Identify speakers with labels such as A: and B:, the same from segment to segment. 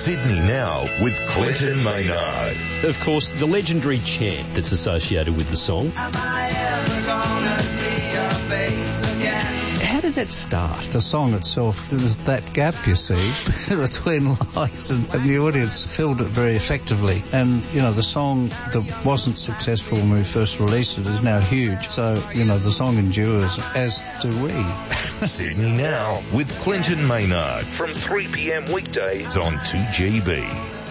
A: Sydney Now with Clinton Maynard.
B: Of course, the legendary chant that's associated with the song.
C: Am I ever gonna see your face again?
B: How did that start?
D: The song itself, there's that gap, you see, between lines, and the audience filled it very effectively. And, you know, the song that wasn't successful when we first released it is now huge. So, you know, the song endures, as do we.
A: Sydney Now with Clinton Maynard from 3 p.m. weekdays on 2GB.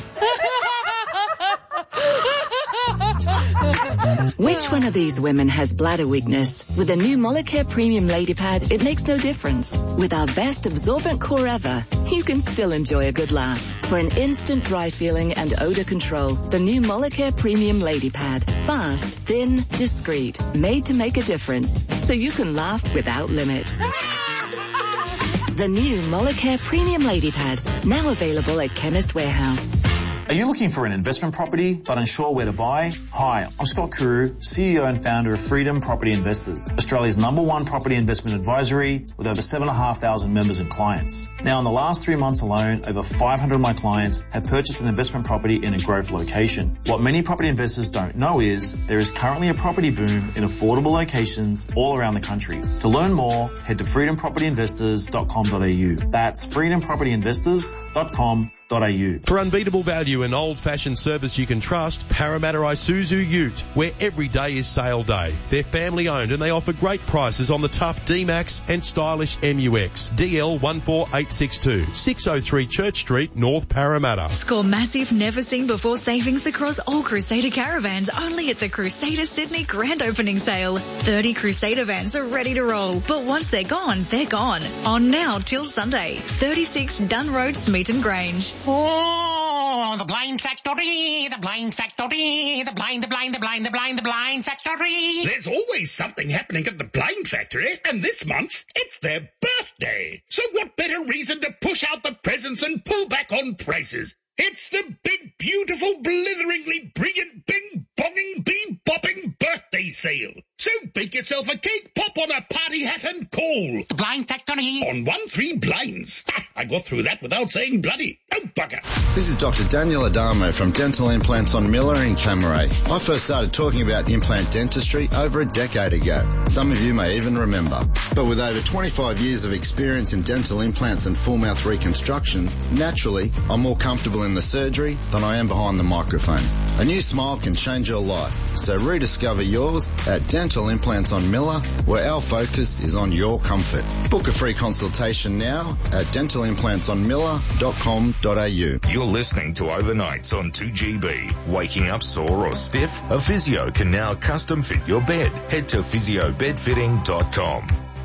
E: Which one of these women has bladder weakness? With a new Molicare Premium Lady Pad, it makes no difference. With our best absorbent core ever, you can still enjoy a good laugh. For an instant dry feeling and odor control, the new Molicare Premium Lady Pad. Fast, thin, discreet, made to make a difference. So you can laugh without limits. The new Molicare Premium Lady Pad, now available at Chemist Warehouse.
F: Are you looking for an investment property but unsure where to buy? Hi, I'm Scott Carew, CEO and founder of Freedom Property Investors, Australia's #1 property investment advisory with over 7,500 members and clients. Now, in the last 3 months alone, over 500 of my clients have purchased an investment property in a growth location. What many property investors don't know is there is currently a property boom in affordable locations all around the country. To learn more, head to freedompropertyinvestors.com.au. That's freedompropertyinvestors.com.au.
G: For unbeatable value and old-fashioned service you can trust, Parramatta Isuzu Ute, where every day is sale day. They're family-owned and they offer great prices on the tough D-Max and stylish MUX. DL 14862, 603 Church Street, North Parramatta.
H: Score massive, never-seen-before savings across all Crusader caravans only at the Crusader Sydney Grand Opening Sale. 30 Crusader vans are ready to roll, but once they're gone, they're gone. On now till Sunday. 36 Dunn Road, Smeaton Grange.
I: Oh, the blind factory, the blind factory, the blind factory.
J: There's always something happening at the blind factory, and this month it's their birthday. So what better reason to push out the presents and pull back on prices? It's the big, beautiful, blitheringly brilliant, bing-bonging, bee-bopping birthday sale. So bake yourself a cake, pop on a party hat and call.
I: The blind factory.
J: On 13 blinds. Ha, I got through that without saying bloody. Oh, bugger.
K: This is Dr. Daniel Adamo from Dental Implants on Miller in Camaray. I first started talking about implant dentistry over a decade ago. Some of you may even remember. But with over 25 years of experience in dental implants and full mouth reconstructions, naturally, I'm more comfortable in the surgery than I am behind the microphone. A new smile can change your life, so rediscover yours at Dental Implants on Miller, where our focus is on your comfort. Book a free consultation now at dentalimplantsonmiller.com.au.
A: You're listening to Overnights on 2GB. Waking up sore or stiff? A physio can now custom fit your bed. Head to physiobedfitting.com.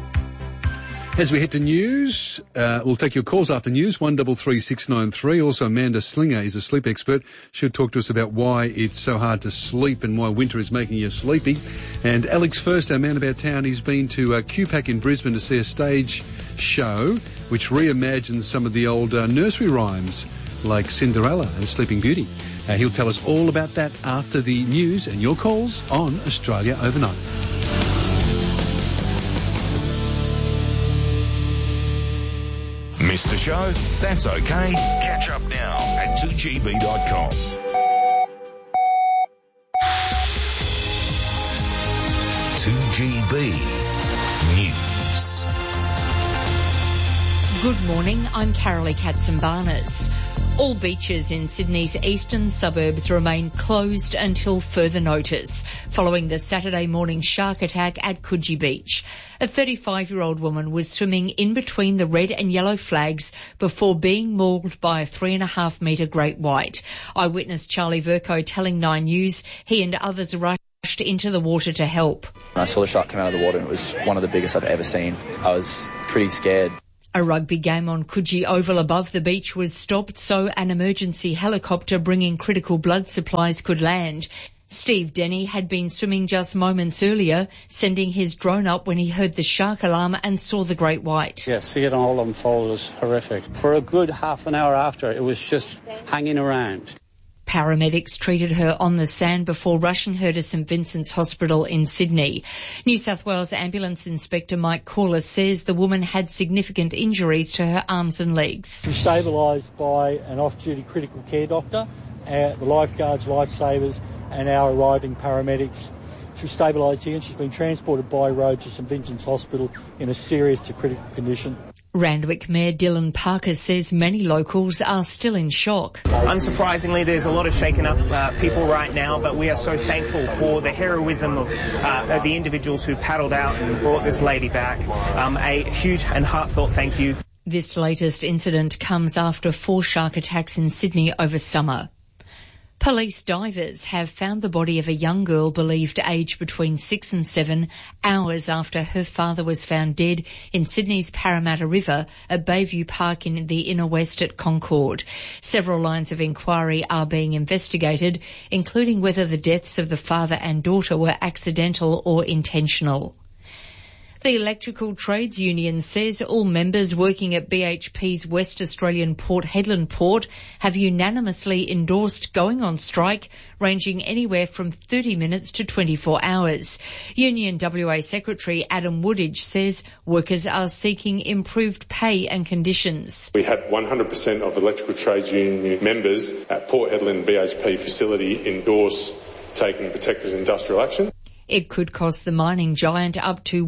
L: As we head to news, we'll take your calls after news, 133693. Also, Amanda Slinger is a sleep expert. She'll talk to us about why it's so hard to sleep and why winter is making you sleepy. And Alex First, our man about town, he's been to QPAC in Brisbane to see a stage show which reimagines some of the old nursery rhymes like Cinderella and Sleeping Beauty. He'll tell us all about that after the news and your calls on Australia Overnight.
A: Missed the show? That's okay. Catch up now at 2gb.com. News.
M: Good morning, I'm Carolee Katzenbarnes. All beaches in Sydney's eastern suburbs remain closed until further notice, following the Saturday morning shark attack at Coogee Beach. A 35-year-old woman was swimming in between the red and yellow flags before being mauled by a 3.5-metre great white. Eyewitness Charlie Vercoe telling 9 News he and others rushed into the water to help.
N: I saw the shark come out of the water and it was one of the biggest I've ever seen. I was pretty scared.
M: A rugby game on Coogee Oval above the beach was stopped so an emergency helicopter bringing critical blood supplies could land. Steve Denny had been swimming just moments earlier, sending his drone up when he heard the shark alarm and saw the great white.
O: Yeah, seeing it all unfold was horrific. For a good half an hour after, it was just hanging around.
M: Paramedics treated her on the sand before rushing her to St Vincent's Hospital in Sydney. New South Wales Ambulance Inspector Mike Corliss says the woman had significant injuries to her arms and legs.
O: She was stabilised by an off-duty critical care doctor, the lifeguards, lifesavers and our arriving paramedics. She was stabilised here and she's been transported by road to St Vincent's Hospital in a serious to critical condition.
M: Randwick Mayor Dylan Parker says many locals are still in shock.
P: Unsurprisingly, there's a lot of shaken up people right now, but we are so thankful for the heroism of the individuals who paddled out and brought this lady back. A huge and heartfelt thank you.
M: This latest incident comes after 4 shark attacks in Sydney over summer. Police divers have found the body of a young girl believed aged between 6 and 7 hours after her father was found dead in Sydney's Parramatta River at Bayview Park in the inner west at Concord. Several lines of inquiry are being investigated, including whether the deaths of the father and daughter were accidental or intentional. The Electrical Trades Union says all members working at BHP's West Australian Port Hedland port have unanimously endorsed going on strike, ranging anywhere from 30 minutes to 24 hours. Union WA Secretary Adam Woodidge says workers are seeking improved pay and conditions.
Q: We had 100% of Electrical Trades Union members at Port Hedland BHP facility endorse taking protected industrial action.
M: It could cost the mining giant up to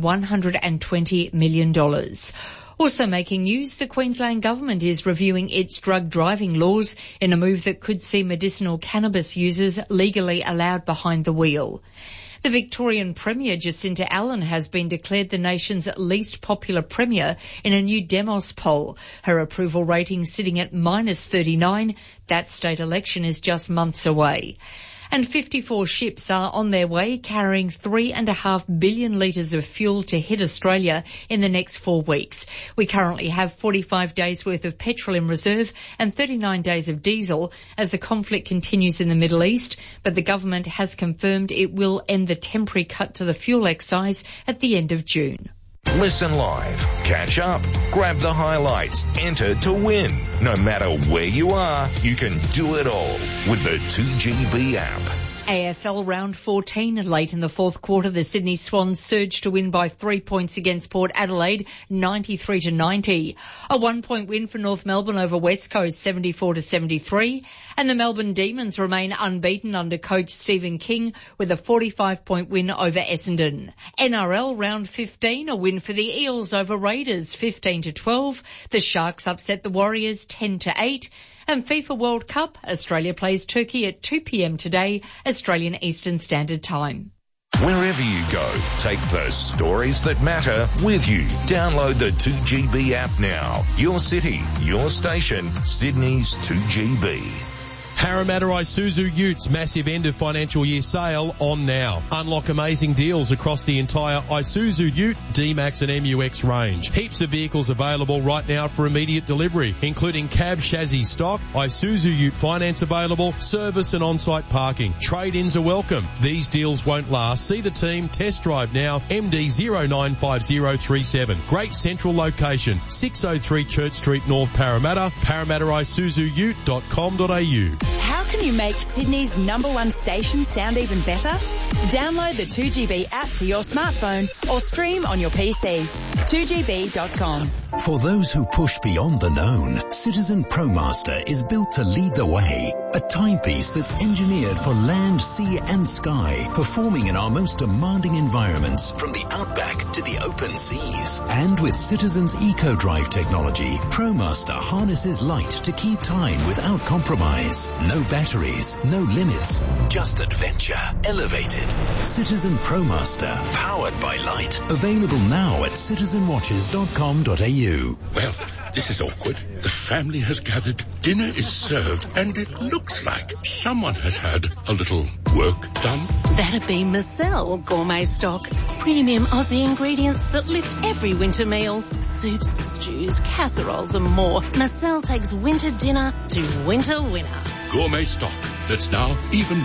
M: $120 million. Also making news, the Queensland government is reviewing its drug driving laws in a move that could see medicinal cannabis users legally allowed behind the wheel. The Victorian Premier Jacinta Allen has been declared the nation's least popular Premier in a new Demos poll. Her approval rating sitting at -39. That state election is just months away. And 54 ships are on their way carrying 3.5 billion litres of fuel to hit Australia in the next 4 weeks. We currently have 45 days worth of petrol in reserve and 39 days of diesel as the conflict continues in the Middle East, but the government has confirmed it will end the temporary cut to the fuel excise at the end of June.
A: Listen live, catch up, grab the highlights, enter to win. No matter where you are, you can do it all with the 2GB app.
M: AFL round 14 late in the fourth quarter, the Sydney Swans surged to win by 3 points against Port Adelaide, 93-90. A 1-point win for North Melbourne over West Coast, 74-73. And the Melbourne Demons remain unbeaten under coach Stephen King with a 45-point win over Essendon. NRL round 15, a win for the Eels over Raiders, 15-12. The Sharks upset the Warriors, 10-8. And FIFA World Cup, Australia plays Turkey at 2 p.m. today, Australian Eastern Standard Time.
A: Wherever you go, take the stories that matter with you. Download the 2GB app now. Your city, your station, Sydney's 2GB.
G: Parramatta Isuzu Utes massive end of financial year sale on now. Unlock amazing deals across the entire Isuzu Ute, D-Max and MUX range. Heaps of vehicles available right now for immediate delivery, including cab chassis stock, Isuzu Ute finance available, service and on-site parking. Trade-ins are welcome. These deals won't last. See the team, test drive now, MD095037. Great central location, 603 Church Street, North Parramatta, parramattaisuzute.com.au.
R: How can you make Sydney's #1 station sound even better? Download the 2GB app to your smartphone or stream on your PC. 2GB.com.
S: For those who push beyond the known, Citizen ProMaster is built to lead the way. A timepiece that's engineered for land, sea and sky, performing in our most demanding environments, from the outback to the open seas. And with Citizen's EcoDrive technology, ProMaster harnesses light to keep time without compromise. No batteries, no limits, just adventure elevated. Citizen ProMaster, powered by light. Available now at citizenwatches.com.au.
J: Well, this is awkward. The family has gathered, dinner is served, and it looks like someone has had a little work done.
T: That'd be Marcel Gourmet Stock. Premium Aussie ingredients that lift every winter meal. Soups, stews, casseroles and more. Marcel takes winter dinner to winter winner.
J: Gourmet Stock that's now even